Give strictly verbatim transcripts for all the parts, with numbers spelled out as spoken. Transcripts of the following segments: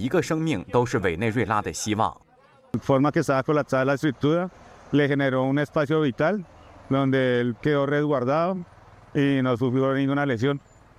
一个生命都是委内瑞拉的希望。 forma que estaba colapsada la estructura le generó un espacio vital donde él quedó resguardado y no sufrió ninguna lesión.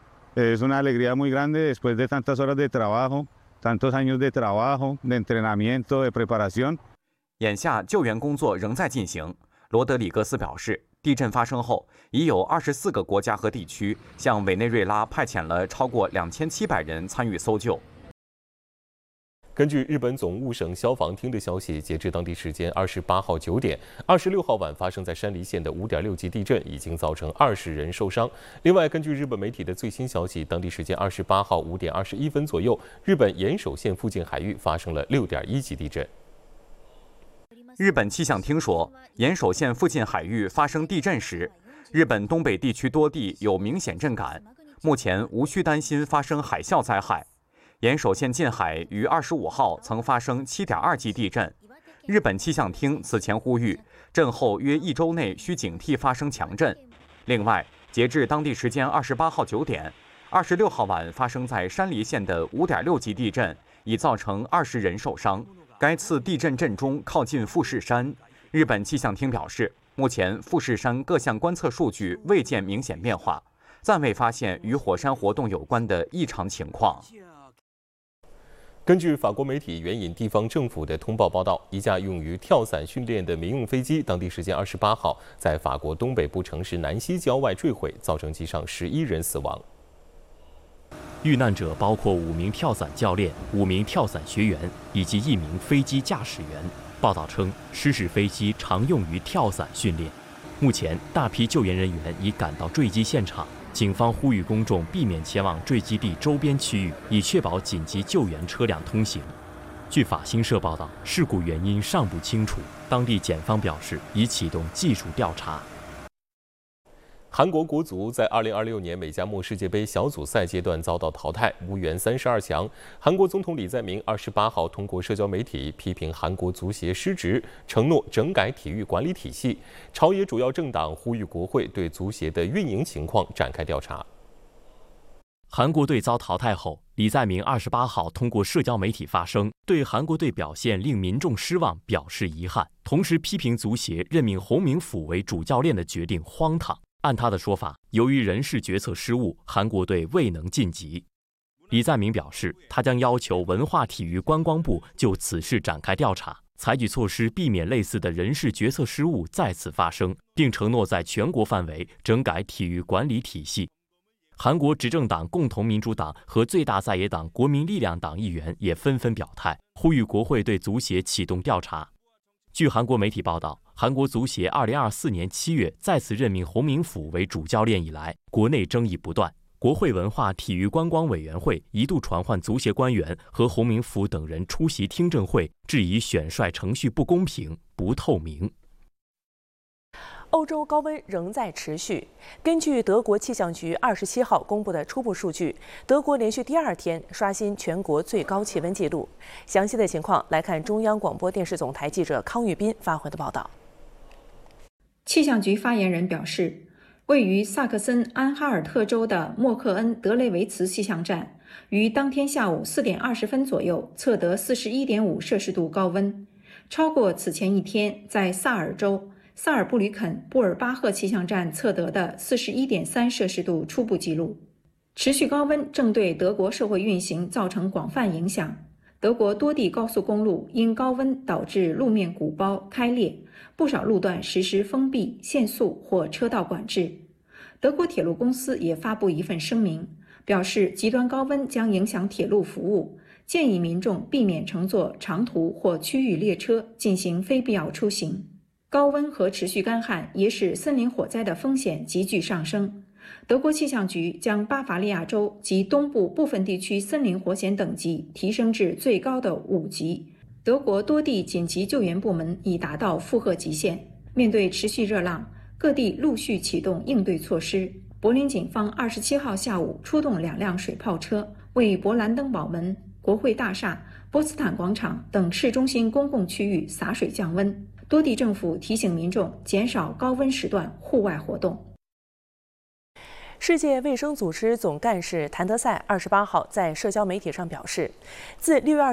Es una alegría muy grande después de tantas horas de trabajo, tantos años de trabajo, de entrenamiento, de preparación. 眼下救援工作仍在进行。罗德里戈斯表示，地震发生后，已有二十四个国家和地区向委内瑞拉派遣了超过两千七百人参与搜救。 根据日本总务省消防厅的消息，截至当地时间二十八号九点，二十六号晚发生在山梨县的五点六级地震已经造成二十人受伤。另外，根据日本媒体的最新消息，当地时间二十八号五点二十一分左右，日本岩手县附近海域发生了六点一级地震。 日本气象厅说，岩手县附近海域发生地震时，日本东北地区多地有明显震感，目前无需担心发生海啸灾害。岩手县近海于二十五号曾发生七点二级地震，日本气象厅此前呼吁，震后约一周内需警惕发生强震。另外，截至当地时间二十八号九点，二十六号晚发生在山梨县的五点六级地震，已造成二十人受伤。该次地震震中靠近富士山，日本气象厅表示，目前富士山各项观测数据未见明显变化，暂未发现与火山活动有关的异常情况。 根据法国媒体援引地方政府的通报报道，一架用于跳伞训练的民用飞机，当地时间二十八号在法国东北部城市南西郊外坠毁，造成机上十一人死亡。 遇难者包括五名跳伞教练、五名跳伞学员以及一名飞机驾驶员。报道称，失事飞机常用于跳伞训练。目前，大批救援人员已赶到坠机现场。警方呼吁公众避免前往坠机地周边区域，以确保紧急救援车辆通行。据法新社报道，事故原因尚不清楚，当地检方表示已启动技术调查。 韩国国足在二零二六年美加墨世界杯小组赛阶段遭到淘汰，无缘三十二强。韩国总统李在明二十八号通过社交媒体批评韩国足协失职，承诺整改体育管理体系。朝野主要政党呼吁国会对足协的运营情况展开调查。 韩国队遭淘汰后，李在明二十八号通过社交媒体发声，对韩国队表现令民众失望表示遗憾，同时批评足协任命洪明甫为主教练的决定荒唐。按他的说法，由于人事决策失误，韩国队未能晋级。李在明表示，他将要求文化体育观光部就此事展开调查，采取措施避免类似的人事决策失误再次发生，并承诺在全国范围整改体育管理体系。韩国执政党共同民主党和最大在野党国民力量党议员也纷纷表态，呼吁国会对足协启动调查。据韩国媒体报道，韩国足协二零二四年七月再次任命洪明甫为主教练以来，国内争议不断。国会文化体育观光委员会一度传唤足协官员和洪明甫等人出席听证会，质疑选帅程序不公平、不透明。 欧洲高温仍在持续。根据德国气象局二十七号公布的初步数据，德国连续第二天刷新全国最高气温纪录。详细的情况来看中央广播电视总台记者康玉斌发回的报道。 气象局发言人表示，位于萨克森安哈尔特州的默克恩德雷维茨气象站于当天下午四点二十分左右测得四十一点五摄氏度高温，超过此前一天在萨尔州萨尔布吕肯布尔巴赫气象站测得的 四十一点三摄氏度初步记录。持续高温正对德国社会运行造成广泛影响，德国多地高速公路因高温导致路面鼓包开裂，不少路段实施封闭、限速或车道管制。德国铁路公司也发布一份声明，表示极端高温将影响铁路服务，建议民众避免乘坐长途或区域列车进行非必要出行。高温和持续干旱也使森林火灾的风险急剧上升。德国气象局将巴伐利亚州及东部部分地区森林火险等级提升至最高的五级。德国多地紧急救援部门已达到负荷极限。面对持续热浪，各地陆续启动应对措施。柏林警方二十七号下午出动两辆水炮车，为勃兰登堡门、国会大厦、波茨坦广场等市中心公共区域洒水降温。多地政府提醒民众减少高温时段户外活动。 世界卫生组织总干事谭德赛二十八号在社交媒体上表示，自六月二